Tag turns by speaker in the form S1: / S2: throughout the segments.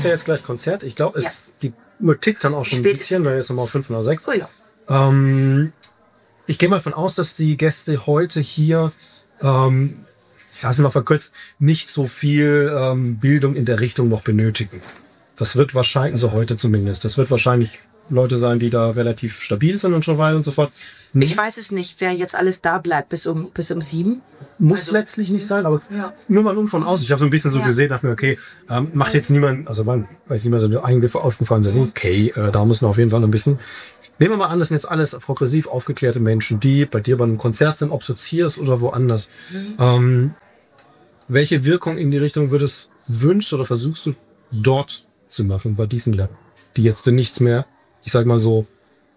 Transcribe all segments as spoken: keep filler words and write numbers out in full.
S1: ja jetzt gleich Konzert. Ich glaube, es ja. die Uhr tickt dann auch schon Spät ein bisschen, weil jetzt nochmal fünf oder sechs.
S2: Oh ja.
S1: Ähm, ich gehe mal davon aus, dass die Gäste heute hier, ähm, ich sage es mal verkürzt, nicht so viel ähm, Bildung in der Richtung noch benötigen. Das wird wahrscheinlich, also heute zumindest, das wird wahrscheinlich Leute sein, die da relativ stabil sind und so weiter und so fort.
S2: Ich weiß es nicht, wer jetzt alles da bleibt bis um bis um sieben.
S1: Muss also, letztlich nicht sein, aber ja. nur mal um von aus. Ich habe so ein bisschen so ja. gesehen, dachte mir, okay, ähm, macht jetzt niemand, also man weiß nicht mehr so eigentlich aufgefallen sind, okay, äh, da müssen wir auf jeden Fall ein bisschen. Nehmen wir mal an, das sind jetzt alles progressiv aufgeklärte Menschen, die bei dir bei einem Konzert sind, ob es jetzt hier ist oder woanders. Mhm. Ähm, welche Wirkung in die Richtung würdest wünschst oder versuchst du dort zu machen bei diesen Leuten, die jetzt nichts mehr, ich sag mal so,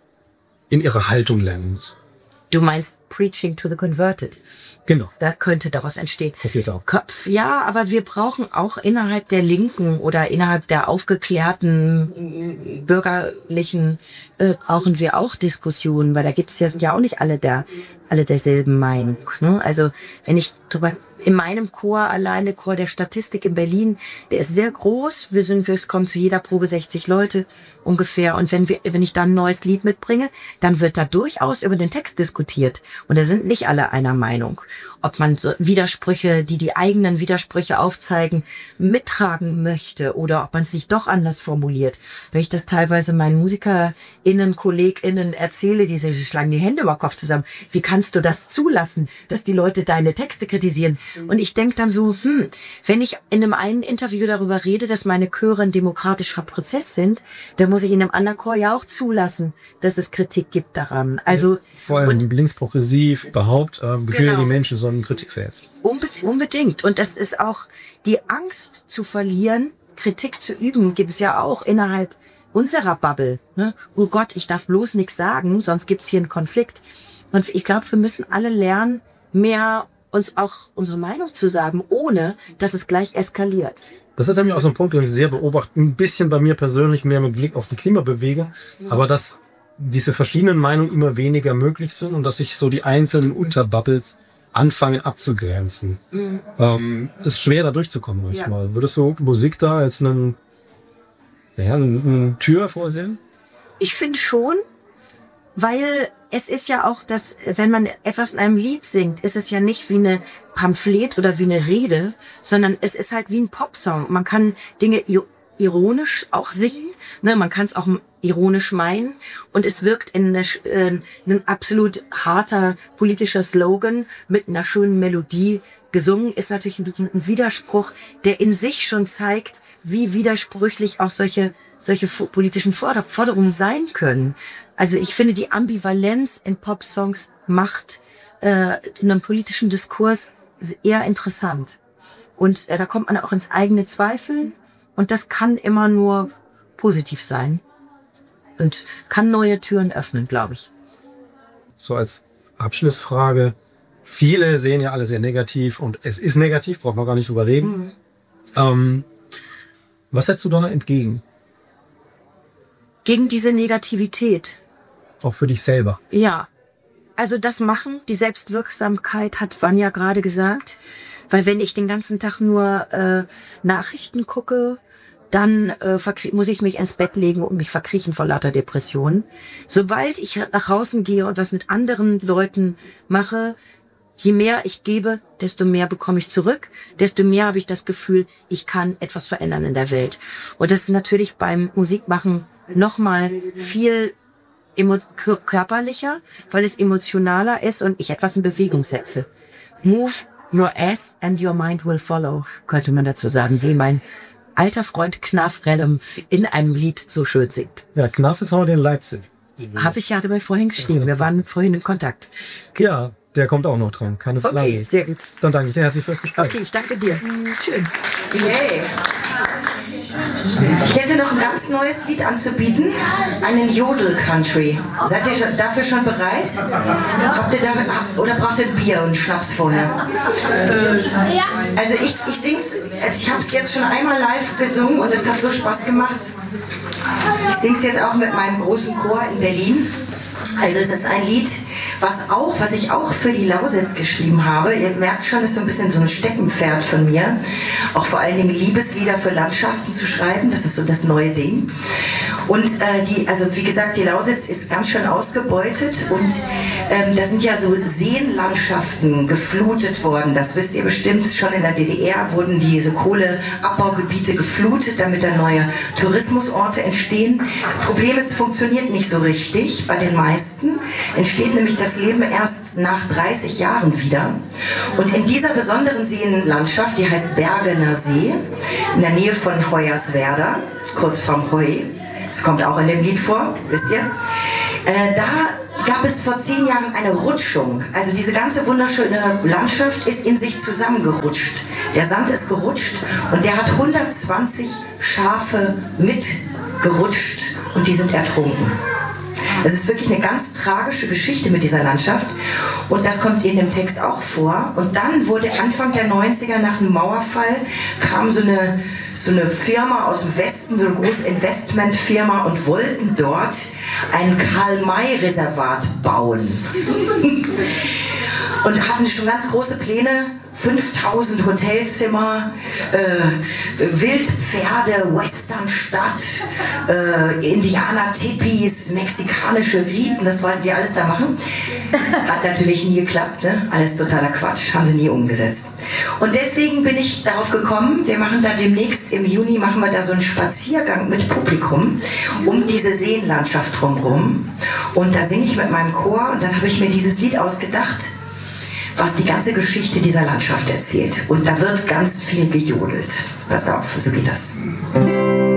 S1: in ihrer Haltung lernen?
S2: Du meinst Preaching to the Converted?
S1: Genau.
S2: Da könnte daraus entstehen.
S1: Passiert auch.
S2: Ja, aber wir brauchen auch innerhalb der Linken oder innerhalb der aufgeklärten bürgerlichen äh, brauchen wir auch Diskussionen, weil da gibt's ja, sind ja auch nicht alle der alle derselben Meinung. Ne? Also wenn ich drüber in meinem Chor alleine, Chor der Statistik in Berlin, der ist sehr groß. Wir sind, wir kommen zu jeder Probe sechzig Leute ungefähr. Und wenn wir, wenn ich dann ein neues Lied mitbringe, dann wird da durchaus über den Text diskutiert. Und da sind nicht alle einer Meinung. Ob man so Widersprüche, die die eigenen Widersprüche aufzeigen, mittragen möchte oder ob man es sich doch anders formuliert. Wenn ich das teilweise meinen MusikerInnen, KollegInnen erzähle, die, die schlagen die Hände über den Kopf zusammen. Wie kannst du das zulassen, dass die Leute deine Texte kritisieren? Und ich denke dann so, hm, wenn ich in einem einen Interview darüber rede, dass meine Chöre ein demokratischer Prozess sind, dann muss ich in einem anderen Chor ja auch zulassen, dass es Kritik gibt daran. Also
S1: ja, vor allem linksprogressiv überhaupt, äh, Gefühle, genau. Die Menschen sollen kritikfähig.
S2: Unbe- unbedingt. Und das ist auch die Angst zu verlieren, Kritik zu üben, gibt es ja auch innerhalb unserer Bubble. Ne? Oh Gott, ich darf bloß nichts sagen, sonst gibt's hier einen Konflikt. Und ich glaube, wir müssen alle lernen, mehr uns auch unsere Meinung zu sagen, ohne dass es gleich eskaliert.
S1: Das ist nämlich auch so ein Punkt, den ich sehr beobachte, ein bisschen bei mir persönlich mehr mit Blick auf die Klimabewegung, ja. Aber dass diese verschiedenen Meinungen immer weniger möglich sind und dass sich so die einzelnen Unterbubbles anfangen abzugrenzen. Mhm. Ähm, ist schwer da durchzukommen manchmal. Ja. Würdest du Musik da als einen, ja, eine, eine Tür vorsehen?
S2: Ich finde schon, weil es ist ja auch, dass, wenn man etwas in einem Lied singt, ist es ja nicht wie eine Pamphlet oder wie eine Rede, sondern es ist halt wie ein Popsong. Man kann Dinge ironisch auch singen, ne? Man kann es auch ironisch meinen und es wirkt in eine, äh, ein absolut harter politischer Slogan mit einer schönen Melodie gesungen, ist natürlich ein, ein Widerspruch, der in sich schon zeigt, wie widersprüchlich auch solche solche politischen Forder- Forderungen sein können. Also ich finde, die Ambivalenz in Popsongs macht äh, in einem politischen Diskurs eher interessant. Und äh, da kommt man auch ins eigene Zweifeln und das kann immer nur positiv sein und kann neue Türen öffnen, glaube ich.
S1: So als Abschlussfrage. Viele sehen ja alle sehr negativ und es ist negativ, braucht man gar nicht drüber reden. Mhm. Ähm, was setzt du da entgegen?
S2: Gegen diese Negativität.
S1: Auch für dich selber?
S2: Ja. Also das Machen, die Selbstwirksamkeit hat Vanja gerade gesagt. Weil wenn ich den ganzen Tag nur äh, Nachrichten gucke, dann äh, verkrie- muss ich mich ins Bett legen und mich verkriechen vor lauter Depressionen. Sobald ich nach draußen gehe und was mit anderen Leuten mache, je mehr ich gebe, desto mehr bekomme ich zurück, desto mehr habe ich das Gefühl, ich kann etwas verändern in der Welt. Und das ist natürlich beim Musikmachen nochmal viel emo- körperlicher, weil es emotionaler ist und ich etwas in Bewegung setze. Move your ass and your mind will follow, könnte man dazu sagen, wie mein alter Freund Knaf Rellem in einem Lied so schön singt.
S1: Ja, Knaf ist heute in Leipzig.
S2: Habe ich ja dabei vorhin geschrieben, wir waren vorhin in Kontakt.
S1: Ja, der kommt auch noch dran, keine Frage.
S2: Okay, sehr gut.
S1: Dann danke ich dir herzlich fürs Gespräch.
S2: Okay, ich danke dir. Schön. Yay. Ich hätte noch ein ganz neues Lied anzubieten, einen Jodel-Country. Seid ihr schon, dafür schon bereit? Habt ihr da, oder braucht ihr ein Bier und Schnaps vorher? Also ich, ich sing's, ich habe es jetzt schon einmal live gesungen und es hat so Spaß gemacht. Ich sing's jetzt auch mit meinem großen Chor in Berlin. Also es ist ein Lied,
S3: was auch, was ich auch für die Lausitz geschrieben habe, ihr merkt schon, ist so ein bisschen so ein Steckenpferd von mir, auch vor allen Dingen Liebeslieder für Landschaften zu schreiben, das ist so das neue Ding. Und äh, die, also wie gesagt, die Lausitz ist ganz schön ausgebeutet und ähm, da sind ja so Seenlandschaften geflutet worden, das wisst ihr bestimmt, schon in der D D R wurden diese Kohleabbaugebiete geflutet, damit da neue Tourismusorte entstehen. Das Problem ist, es funktioniert nicht so richtig bei den meisten, entsteht nämlich das Leben erst nach dreißig Jahren wieder. Und in dieser besonderen Seenlandschaft, die heißt Bergener See, in der Nähe von Hoyerswerda, kurz vorm Heu, das kommt auch in dem Lied vor, wisst ihr, äh, da gab es vor zehn Jahren eine Rutschung. Also diese ganze wunderschöne Landschaft ist in sich zusammengerutscht. Der Sand ist gerutscht und der hat hundertzwanzig Schafe mitgerutscht und die sind ertrunken. Es ist wirklich eine ganz tragische Geschichte mit dieser Landschaft und das kommt in dem Text auch vor. Und dann wurde Anfang der neunziger nach dem Mauerfall kam so eine, so eine Firma aus dem Westen, so eine große Investmentfirma und wollten dort ein Karl-May-Reservat bauen. Und hatten schon ganz große Pläne, fünftausend Hotelzimmer, äh, Wildpferde, Westernstadt, äh, Indianer-Tipis, mexikanische Riten, das wollten die alles da machen. Hat natürlich nie geklappt, ne? Alles totaler Quatsch, haben sie nie umgesetzt. Und deswegen bin ich darauf gekommen, wir machen da demnächst, im Juni machen wir da so einen Spaziergang mit Publikum um diese Seenlandschaft drumherum. Und da singe ich mit meinem Chor und dann habe ich mir dieses Lied ausgedacht, was die ganze Geschichte dieser Landschaft erzählt. Und da wird ganz viel gejodelt. Pass auf, so geht das.